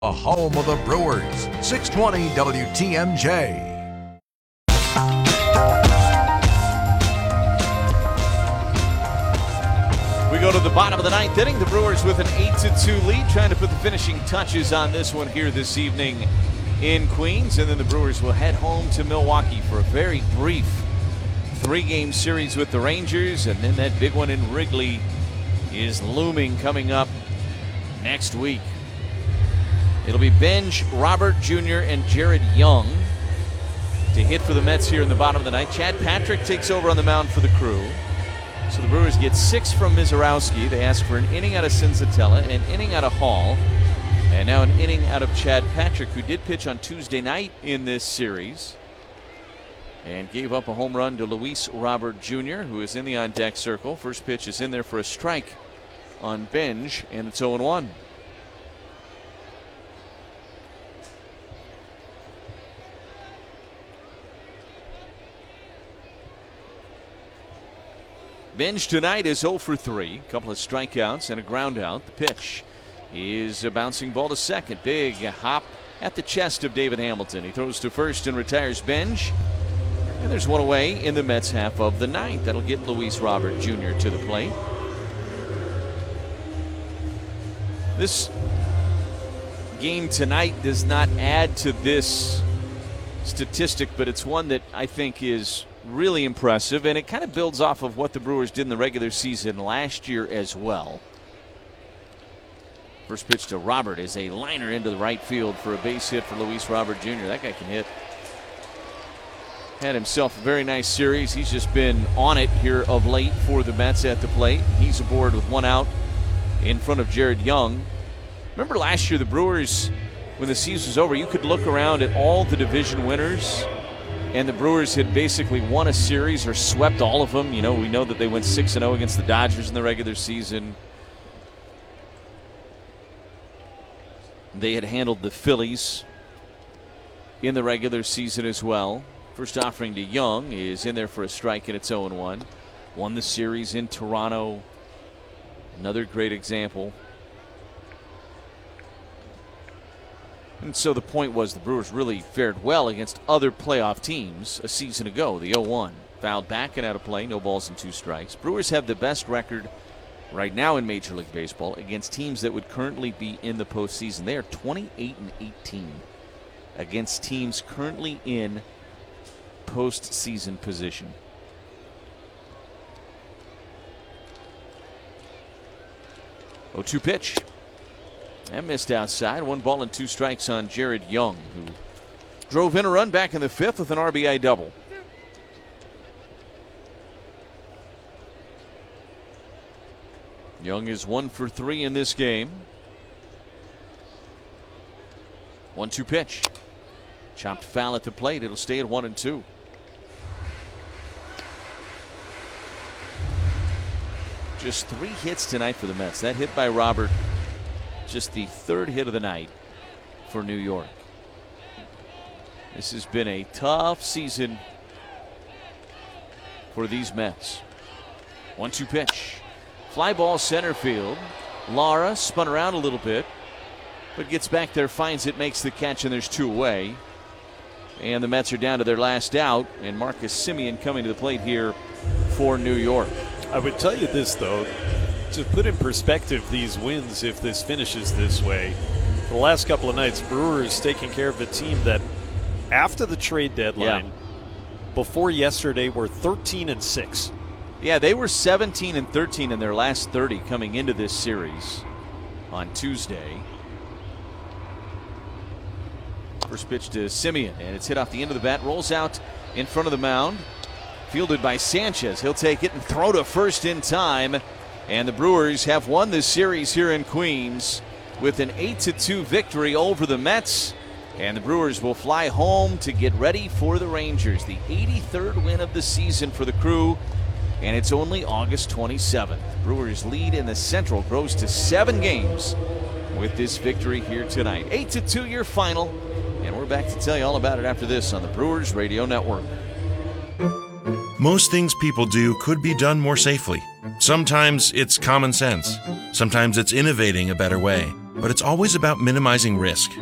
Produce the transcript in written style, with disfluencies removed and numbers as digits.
A home of the Brewers, 620 WTMJ. We go to the bottom of the ninth inning. The Brewers with an 8-2 lead, trying to put the finishing touches on this one here this evening in Queens. And then the Brewers will head home to Milwaukee for a very brief 3-game series with the Rangers. And then that big one in Wrigley is looming coming up next week. It'll be Benj, Robert Jr., and Jared Young to hit for the Mets here in the bottom of the ninth. Chad Patrick takes over on the mound for the Crew. So the Brewers get 6 from Mizorowski. They ask for an inning out of Senzatella, an inning out of Hall, and now an inning out of Chad Patrick, who did pitch on Tuesday night in this series and gave up a home run to Luis Robert Jr., who is in the on-deck circle. First pitch is in there for a strike on Benj, and it's 0-1. Benj tonight is 0 for 3. A couple of strikeouts and a ground out. The pitch is a bouncing ball to second. Big hop at the chest of David Hamilton. He throws to first and retires Benj. And there's one away in the Mets half of the ninth. That'll get Luis Robert Jr. to the plate. This game tonight does not add to this statistic, but it's one that I think is really impressive, and it kind of builds off of what the Brewers did in the regular season last year as well. First pitch to Robert is a liner into the right field for a base hit for Luis Robert Jr. That guy can hit. Had himself a very nice series. He's just been on it here of late for the Mets at the plate. He's aboard with 1 out in front of Jared Young. Remember last year the Brewers, when the season was over, you could look around at all the division winners, and the Brewers had basically won a series or swept all of them. You know, we know that they went 6-0 against the Dodgers in the regular season. They had handled the Phillies in the regular season as well. First offering to Young is in there for a strike, and it's 0-1. Won the series in Toronto. Another great example. And so the point was the Brewers really fared well against other playoff teams a season ago. The 0-1. Fouled back and out of play. No balls and 2 strikes. Brewers have the best record right now in Major League Baseball against teams that would currently be in the postseason. They are 28-18 against teams currently in postseason position. Oh, 2 pitch. And missed outside. 1 ball and 2 strikes on Jared Young, who drove in a run back in the 5th with an RBI double. Young is 1 for 3 in this game. 1-2 pitch. Chopped foul at the plate. It'll stay at 1-2. Just 3 hits tonight for the Mets. That hit by Robert, just the 3rd hit of the night for New York. This has been a tough season for these Mets. 1-2 pitch. Fly ball center field. Lara spun around a little bit, but gets back there, finds it, makes the catch, and there's 2 away. And the Mets are down to their last out, and Marcus Semien coming to the plate here for New York. I would tell you this, though, to put in perspective these wins, if this finishes this way, the last couple of nights, Brewers taking care of a team that, after the trade deadline, before yesterday, were 13-6. Yeah, they were 17-13 in their last 30 coming into this series on Tuesday. First pitch to Semien, and it's hit off the end of the bat, rolls out in front of the mound. Fielded by Sanchez. He'll take it and throw to first in time. And the Brewers have won this series here in Queens with an 8-2 victory over the Mets. And the Brewers will fly home to get ready for the Rangers. The 83rd win of the season for the Crew. And it's only August 27th. Brewers lead in the Central grows to 7 games with this victory here tonight. 8-2 your final. And we're back to tell you all about it after this on the Brewers Radio Network. Most things people do could be done more safely. Sometimes it's common sense. Sometimes it's innovating a better way. but it's always about minimizing risk.